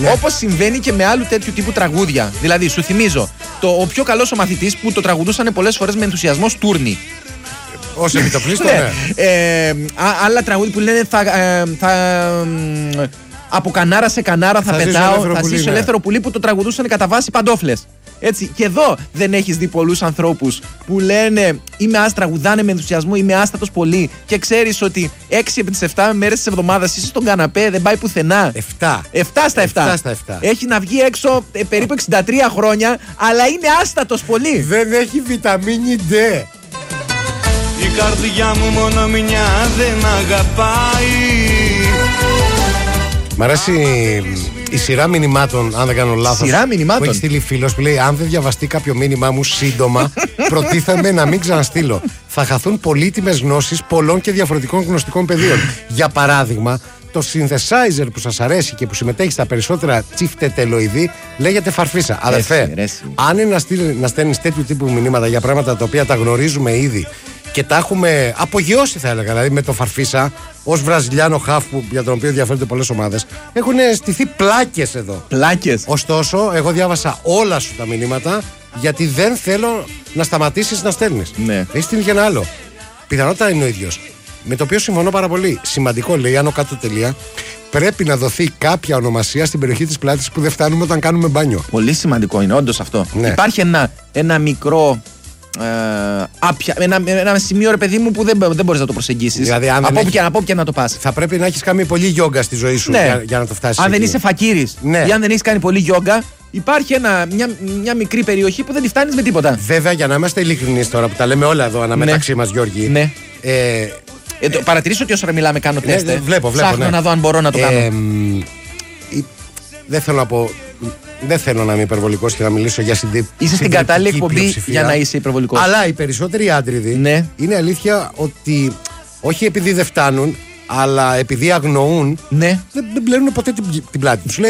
Όπως συμβαίνει και με άλλου τέτοιου τύπου τραγούδια. Δηλαδή, σου θυμίζω, ο πιο καλός ο μαθητής που το τραγουδούσαν πολλές φορές με ενθουσιασμό Στούρνη. Ως επιτοπλίστων, ναι. Άλλα τραγούδια που λένε από κανάρα σε κανάρα θα πετάω, θα ζήσω ελεύθερο πουλί, που το τραγουδούσαν κατά βάση παντόφλες. Έτσι, και εδώ δεν έχεις δει πολλούς ανθρώπους που λένε τραγουδάνε με ενθουσιασμό, είμαι άστατος πολύ, και ξέρεις ότι 6 από τις 7 μέρες της εβδομάδας είσαι στον καναπέ, δεν πάει πουθενά. 7 στα 7. Έχει να βγει έξω περίπου 63 χρόνια, αλλά είναι άστατος πολύ. Δεν έχει βιταμίνη D. Η καρδιά μου μόνο μια δεν αγαπάει. Μ' αρέσει η σειρά μηνυμάτων, αν δεν κάνω λάθος. Σειρά μηνυμάτων. Που έχει στείλει φίλος που λέει: αν δεν διαβαστεί κάποιο μήνυμά μου σύντομα, προτίθεμαι να μην ξαναστείλω. Θα χαθούν πολύτιμες γνώσεις πολλών και διαφορετικών γνωστικών πεδίων. Για παράδειγμα, το synthesizer που σας αρέσει και που συμμετέχει στα περισσότερα τσιφτετελοειδή λέγεται φαρφίσα. Αδερφέ, αν είναι να στέλνεις τέτοιου τύπου μηνύματα για πράγματα τα οποία τα γνωρίζουμε ήδη και τα έχουμε απογειώσει, θα έλεγα, δηλαδή με το φαρφίσα ως βραζιλιάνο χαφ για τον οποίο ενδιαφέρονται πολλές ομάδες, έχουν στηθεί πλάκες εδώ. Πλάκες. Ωστόσο, εγώ διάβασα όλα σου τα μηνύματα, γιατί δεν θέλω να σταματήσεις να στέλνεις. Ναι. Έχει στείλει και ένα άλλο. Πιθανότατα είναι ο ίδιος. Με το οποίο συμφωνώ πάρα πολύ. Σημαντικό, λέει, άνω κάτω τελεία, πρέπει να δοθεί κάποια ονομασία στην περιοχή της πλάτης που δεν φτάνουμε όταν κάνουμε μπάνιο. Πολύ σημαντικό είναι, όντως αυτό. Ναι. Υπάρχει ένα μικρό. Ένα σημείο, ρε παιδί μου, που δεν μπορείς να το προσεγγίσεις. Δηλαδή, από όπου και να το πας. Θα πρέπει να έχεις κάνει πολύ γιόγκα στη ζωή σου, ναι, για να το φτάσεις. Αν δεν είσαι φακύρης, ναι, ή αν δεν έχεις κάνει πολύ γιόγκα, υπάρχει μια μικρή περιοχή που δεν τη φτάνεις με τίποτα. Βέβαια, για να είμαστε ειλικρινείς τώρα που τα λέμε όλα εδώ αναμεταξύ μας, Γιώργη. Ναι. Παρατηρήσω ότι όσο μιλάμε κάνω τεστ. Βλέπω, ψάχνω να δω αν μπορώ να το κάνω. Δεν θέλω να πω. Δεν θέλω να είμαι υπερβολικός και να μιλήσω για Είσαι στην κατάλληλη εκπομπή για να είσαι υπερβολικός. Αλλά οι περισσότεροι άντριδοι, ναι, είναι αλήθεια ότι όχι επειδή δεν φτάνουν, αλλά επειδή αγνοούν, ναι, δεν πλένουν ποτέ την πλάτη τους.